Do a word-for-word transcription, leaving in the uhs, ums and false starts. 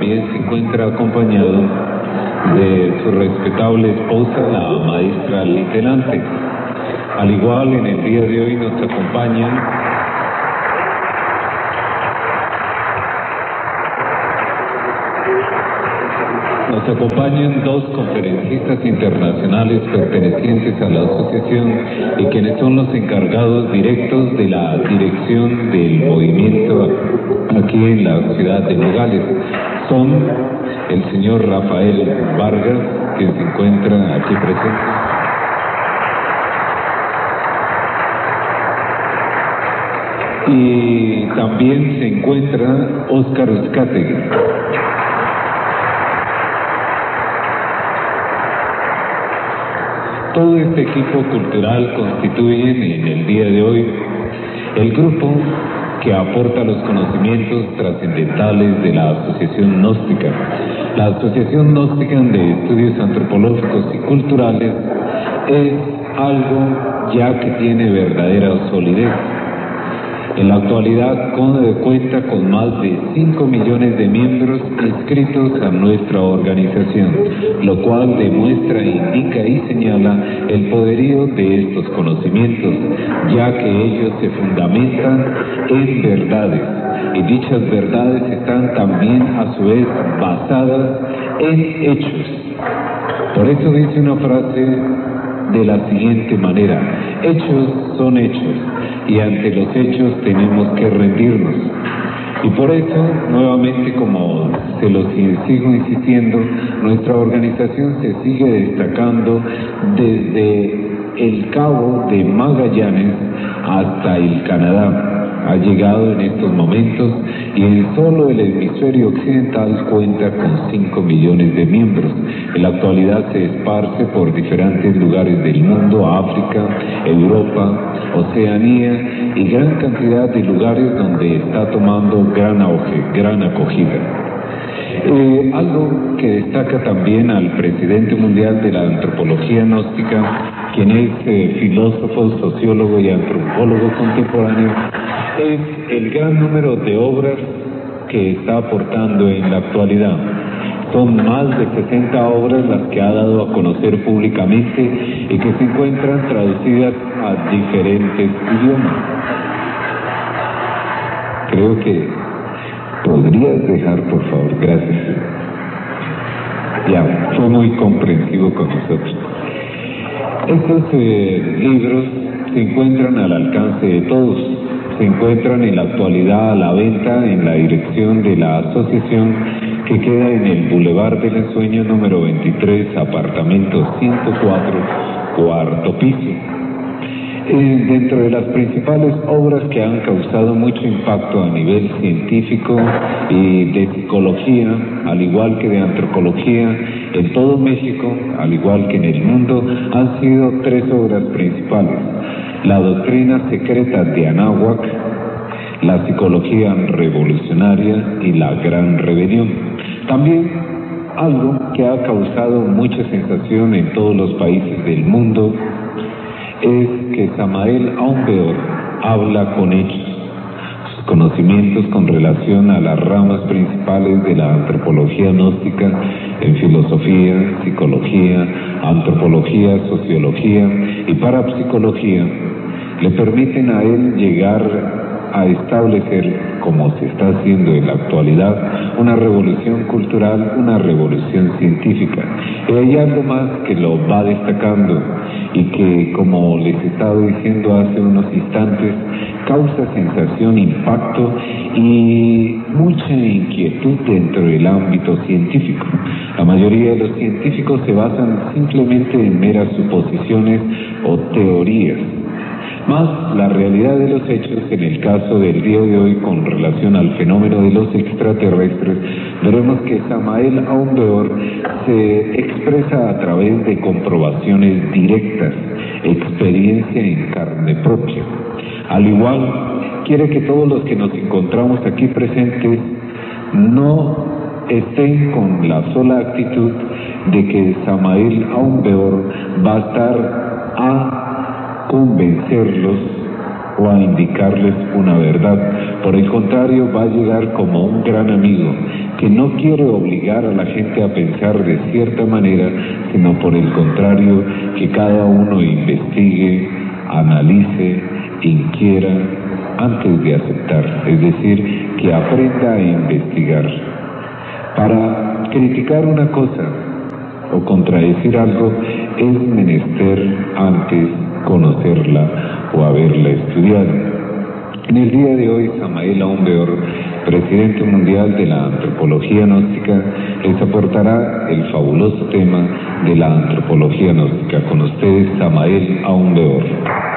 también se encuentra acompañado de su respetable esposa, la maestra Litelante. Al igual, en el día de hoy nos acompañan Nos acompañan dos conferencistas internacionales pertenecientes a la asociación y quienes son los encargados directos de la dirección del movimiento aquí en la ciudad de Nogales. Son el señor Rafael Vargas, que se encuentra aquí presente, y también se encuentra Óscar Uzcategui. Todo este equipo cultural constituye en el día de hoy el grupo que aporta los conocimientos trascendentales de la Asociación Gnóstica. La Asociación Gnóstica de Estudios Antropológicos y Culturales es algo ya que tiene verdadera solidez. En la actualidad cuenta con más de cinco millones de miembros inscritos a nuestra organización, lo cual demuestra, indica y señala el poderío de estos conocimientos, ya que ellos se fundamentan en verdades, y dichas verdades están también a su vez basadas en hechos. Por eso dice una frase de la siguiente manera: hechos son hechos, y ante los hechos tenemos que rendirnos. Y por eso, nuevamente, como se los sigo insistiendo, nuestra organización se sigue destacando desde el Cabo de Magallanes hasta el Canadá. Ha llegado en estos momentos y en solo el hemisferio occidental cuenta con cinco millones de miembros. En la actualidad se esparce por diferentes lugares del mundo: África, Europa, Oceanía y gran cantidad de lugares donde está tomando gran auge, gran acogida. Eh, algo que destaca también al presidente mundial de la antropología gnóstica, quien es eh, filósofo, sociólogo y antropólogo contemporáneo, es el gran número de obras que está aportando en la actualidad. Son más de sesenta obras las que ha dado a conocer públicamente y que se encuentran traducidas a diferentes idiomas. Creo que podrías dejar, por favor, gracias. Ya, fue muy comprensivo con nosotros. Estos eh, libros se encuentran al alcance de todos. Se encuentran en la actualidad a la venta en la dirección de la asociación, que queda en el Boulevard del Ensueño número veintitrés, apartamento ciento cuatro, cuarto piso. Eh, dentro de las principales obras que han causado mucho impacto a nivel científico y de psicología, al igual que de antropología, en todo México, al igual que en el mundo, han sido tres obras principales: La doctrina secreta de Anáhuac, La psicología revolucionaria y La gran rebelión. También algo que ha causado mucha sensación en todos los países del mundo es que Samael Aun Weor habla con hechos. Sus conocimientos con relación a las ramas principales de la antropología gnóstica en filosofía, psicología, antropología, sociología y parapsicología le permiten a él llegar a establecer, como se está haciendo en la actualidad, una revolución cultural, una revolución científica. Y hay algo más que lo va destacando y que, como les estaba diciendo hace unos instantes, causa sensación, impacto y mucha inquietud dentro del ámbito científico. La mayoría de los científicos se basan simplemente en meras suposiciones o teorías. Más la realidad de los hechos, en el caso del día de hoy con relación al fenómeno de los extraterrestres, veremos que Samael Aun Weor se expresa a través de comprobaciones directas, experiencia en carne propia. Al igual, quiere que todos los que nos encontramos aquí presentes no estén con la sola actitud de que Samael Aun Weor va a estar a convencerlos o a indicarles una verdad. Por el contrario, va a llegar como un gran amigo que no quiere obligar a la gente a pensar de cierta manera, sino por el contrario, que cada uno investigue, analice, inquiera antes de aceptar, es decir, que aprenda a investigar. Para criticar una cosa o contradecir algo es menester antes conocerla o haberla estudiado. En el día de hoy, Samael Aumbeor, presidente mundial de la antropología gnóstica, les aportará el fabuloso tema de la antropología gnóstica. Con ustedes, Samael Aumbeor.